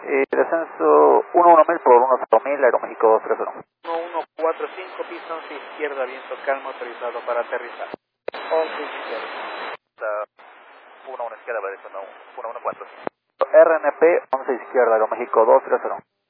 Descenso 11.000 por 10.000, Aeroméxico 230. 1145, pista 11 izquierda, viento calmo, autorizado para aterrizar. 11 izquierda. 11 izquierda, dirección 1145. RNP 11 izquierda, Aeroméxico 230.